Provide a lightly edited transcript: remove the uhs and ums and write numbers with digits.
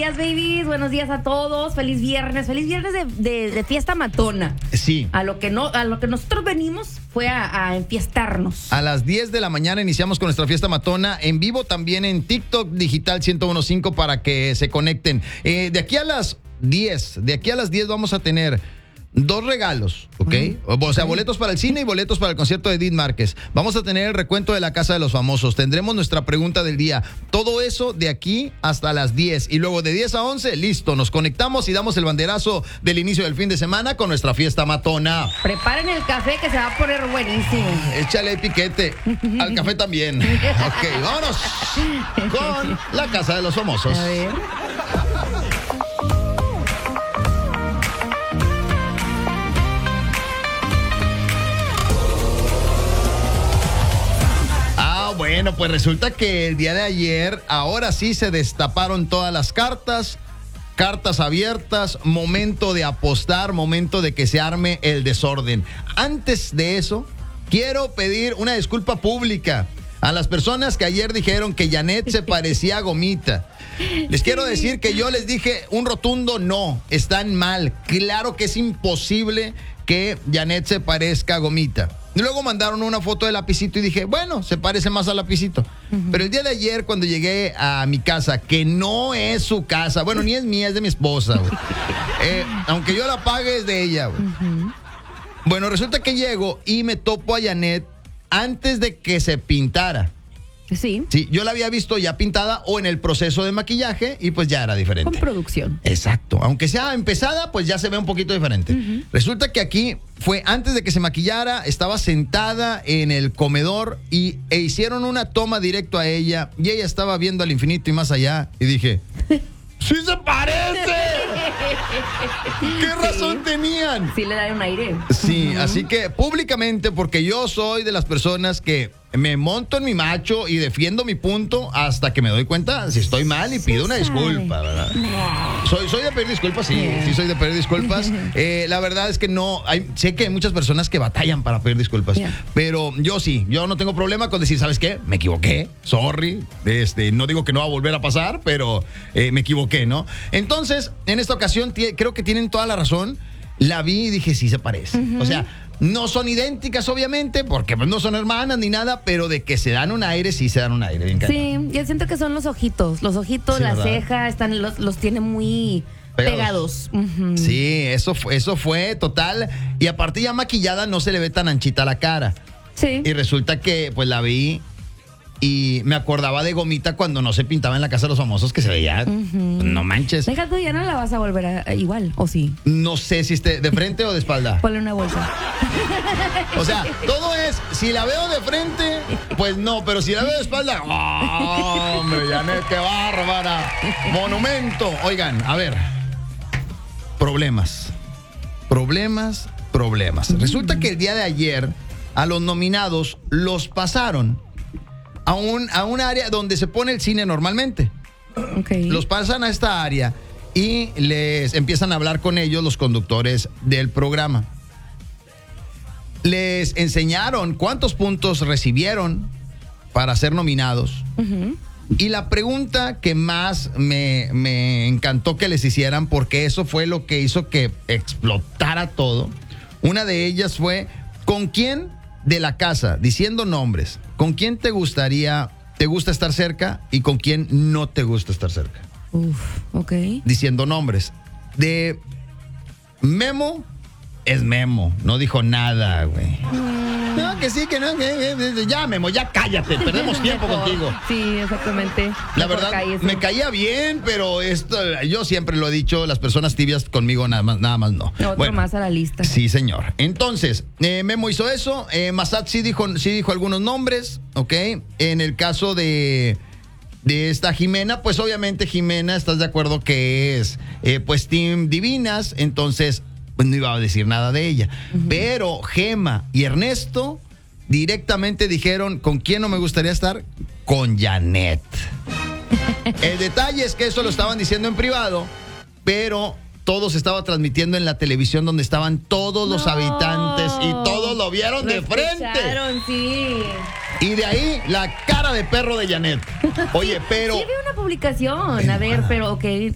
Buenos días, babies. Buenos días a todos. Feliz viernes de fiesta matona. Sí. A lo que nosotros venimos fue a enfiestarnos. A las 10 de la mañana iniciamos con nuestra fiesta matona en vivo también en TikTok Digital 1015 para que se conecten. De aquí a las 10 vamos a tener 2 regalos, ¿ok? O sea, boletos para el cine y boletos para el concierto de Edith Márquez. Vamos a tener el recuento de la Casa de los Famosos. Tendremos nuestra pregunta del día. Todo eso de aquí hasta las 10. Y luego de 10 a 11, listo, nos conectamos y damos el banderazo del inicio del fin de semana con nuestra fiesta matona. Preparen el café que se va a poner buenísimo. Échale piquete. Al café también. Ok, vámonos con la Casa de los Famosos. A ver. Bueno, pues resulta que el día de ayer, ahora sí se destaparon todas las cartas abiertas, momento de apostar, momento de que se arme el desorden. Antes de eso, quiero pedir una disculpa pública a las personas que ayer dijeron que Janet se parecía a Gomita. Les quiero decir que yo les dije un rotundo no, están mal. Claro que es imposible que Janet se parezca a Gomita. Luego mandaron una foto de Lapicito y dije, bueno, se parece más a Lapicito. Pero el día de ayer, cuando llegué a mi casa, que no es su casa, bueno, ni es mía, es de mi esposa, güey. Aunque yo la pague, es de ella, güey. Bueno, resulta que llego y me topo a Janet antes de que se pintara. Sí. Sí, yo la había visto ya pintada o en el proceso de maquillaje y pues ya era diferente. Con producción. Exacto. Aunque sea empezada, pues ya se ve un poquito diferente. Resulta que aquí fue antes de que se maquillara, estaba sentada en el comedor e hicieron una toma directo a ella y ella estaba viendo al infinito y más allá y dije, ¡sí se parece! ¿Qué razón tenían? Sí le da un aire. Sí, así que públicamente, porque yo soy de las personas que me monto en mi macho y defiendo mi punto hasta que me doy cuenta si estoy mal y pido una disculpa, ¿verdad? Soy de pedir disculpas, sí soy de pedir disculpas. La verdad es que sé que hay muchas personas que batallan para pedir disculpas, pero yo no tengo problema con decir, ¿sabes qué? Me equivoqué, sorry, no digo que no va a volver a pasar, pero me equivoqué, ¿no? Entonces, en esta ocasión creo que tienen toda la razón. La vi y dije, sí se parece. O sea, no son idénticas, obviamente, porque no son hermanas ni nada, pero de que se dan un aire, sí se dan un aire. Bien sí, yo siento que son los ojitos, sí, la ceja, los tiene muy pegados. Sí, eso fue total. Y aparte ya maquillada no se le ve tan anchita la cara. Sí. Y resulta que pues la vi y me acordaba de Gomita cuando no se pintaba en la Casa de los Famosos, que se veía, no manches. Deja tú, ya no la vas a volver a igual, ¿o sí? No sé si esté de frente o de espalda. Ponle una bolsa. O sea, todo es, si la veo de frente, pues no, pero si la veo de espalda, ¡oh, hombre, Janet, qué bárbara! Monumento. Oigan, a ver, problemas. Resulta que el día de ayer a los nominados los pasaron a un área donde se pone el cine normalmente. Okay. Los pasan a esta área y les empiezan a hablar con ellos los conductores del programa. Les enseñaron cuántos puntos recibieron para ser nominados. Y la pregunta que más me encantó que les hicieran, porque eso fue lo que hizo que explotara todo, una de ellas fue, ¿con quién de la casa, diciendo nombres, con quién te gusta estar cerca y con quién no te gusta estar cerca? Ok. Diciendo nombres. De Memo, es Memo, no dijo nada, güey. No, que sí, que no, ya Memo, ya cállate, perdemos tiempo contigo. Sí, exactamente. La verdad, me caía bien, pero yo siempre lo he dicho, las personas tibias conmigo nada más no. Otro más a la lista. Sí, señor. Entonces, Memo hizo eso, Massad sí dijo algunos nombres, ¿ok? En el caso de esta Jimena, pues obviamente Jimena, ¿estás de acuerdo que es pues Team Divinas? Entonces pues no iba a decir nada de ella. Pero Gema y Ernesto directamente dijeron, ¿con quién no me gustaría estar? Con Janet. El detalle es que eso lo estaban diciendo en privado, pero todo se estaba transmitiendo en la televisión donde estaban todos los habitantes y todos lo vieron de frente. Sí. Y de ahí la cara de perro de Janet. Oye, pero... Sí, vi una publicación. A ver, pero ok,